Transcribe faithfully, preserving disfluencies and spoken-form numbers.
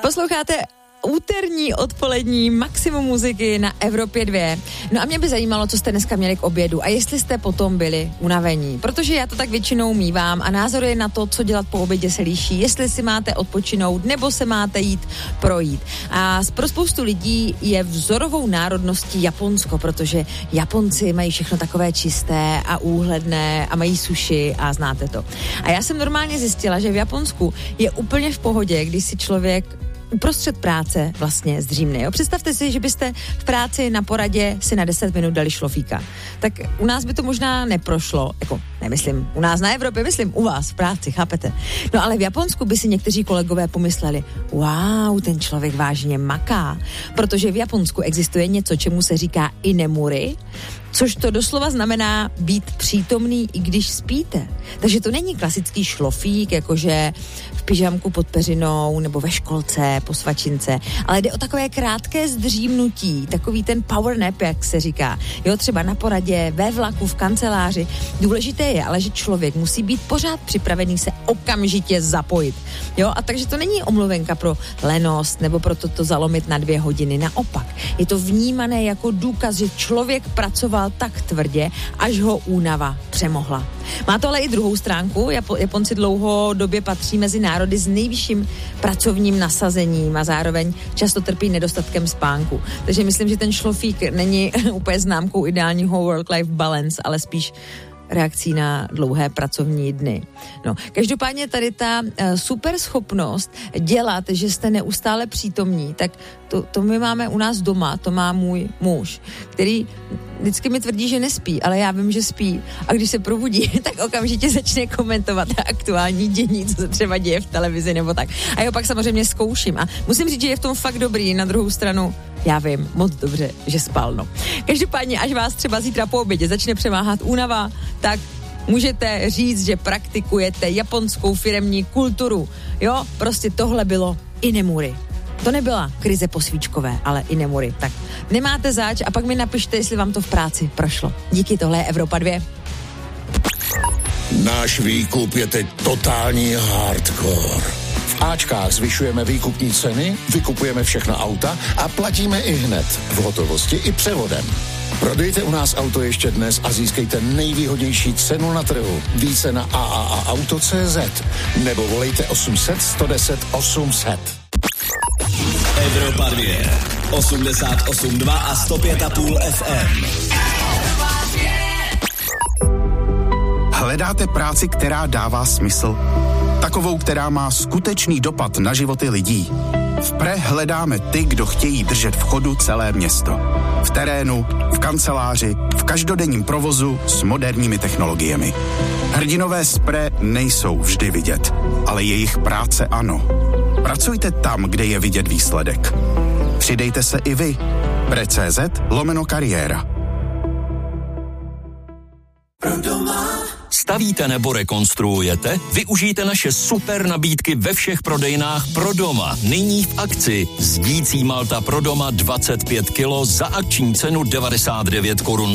Posloucháte úterní odpolední maximum muziky na Evropě dva. No a mě by zajímalo, co jste dneska měli k obědu a jestli jste potom byli unavení, protože já to tak většinou mívám a názory na to, co dělat po obědě, se liší, jestli si máte odpočinout nebo se máte jít projít. A pro spoustu lidí je vzorovou národností Japonsko, protože Japonci mají všechno takové čisté a úhledné a mají sushi a znáte to. A já jsem normálně zjistila, že v Japonsku je úplně v pohodě, když si člověk uprostřed práce vlastně zdřímne. Jo? Představte si, že byste v práci na poradě si na deset minut dali šlofíka. Tak u nás by to možná neprošlo, jako nemyslím u nás na Evropě, myslím u vás v práci, chápete? No ale v Japonsku by si někteří kolegové pomysleli, wow, ten člověk vážně maká, protože v Japonsku existuje něco, čemu se říká inemuri, což to doslova znamená být přítomný, i když spíte. Takže to není klasický šlofík, jakože v pyžamku pod peřinou nebo ve školce, po svačince, ale jde o takové krátké zdřímnutí, takový ten power nap, jak se říká. Jo, třeba na poradě, ve vlaku, v kanceláři. Důležité je ale, že člověk musí být pořád připravený se okamžitě zapojit. Jo, a takže to není omluvenka pro lenost nebo pro toto zalomit na dvě hodiny. Naopak, je to vnímané jako důkaz, že člověk pracoval tak tvrdě, až ho únava přemohla. Má to ale i druhou stránku. Japo- Japonci dlouhodobě patří mezi národy s nejvyšším pracovním nasazením a zároveň často trpí nedostatkem spánku. Takže myslím, že ten šlofík není úplně známkou ideálního work-life balance, ale spíš reakcí na dlouhé pracovní dny. No, každopádně tady ta uh, super schopnost dělat, že jste neustále přítomní, tak to, to my máme u nás doma, to má můj muž, který vždycky mi tvrdí, že nespí, ale já vím, že spí. A když se probudí, tak okamžitě začne komentovat aktuální dění, co se třeba děje v televizi nebo tak. A já pak samozřejmě zkouším. A musím říct, že je v tom fakt dobrý. Na druhou stranu, já vím moc dobře, že spal, no. Každopádně, až vás třeba zítra po obědě začne přemáhat únava, tak můžete říct, že praktikujete japonskou firemní kulturu. Jo, prostě tohle bylo inemuri. To nebyla krize po svíčkové, ale inemuri. Tak nemáte zač a pak mi napište, jestli vám to v práci prošlo. Díky, tohle je Evropa dva. Náš výkup je teď totální hardcore. V Ačkách zvyšujeme výkupní ceny, vykupujeme všechna auta a platíme i hned, v hotovosti i převodem. Prodejte u nás auto ještě dnes a získejte nejvýhodnější cenu na trhu. Více na a a a auto tečka cé zet nebo volejte osm set, sto deset, osm set. Evropa dva, osmdesát osm dva a sto pět a půl ef em. Hledáte práci, která dává smysl? Takovou, která má skutečný dopad na životy lidí? V Pre hledáme ty, kdo chtějí držet v chodu celé město. V terénu, v kanceláři, v každodenním provozu s moderními technologiemi. Hrdinové z Pre nejsou vždy vidět, ale jejich práce ano. Pracujte tam, kde je vidět výsledek. Přidejte se i vy. pre tečka cé zet lomeno kariéra. Stavíte nebo rekonstruujete? Využijte naše super nabídky ve všech prodejnách Pro doma. Nyní v akci. Zdící malta Pro doma dvacet pět kilo za akční cenu devadesát devět korun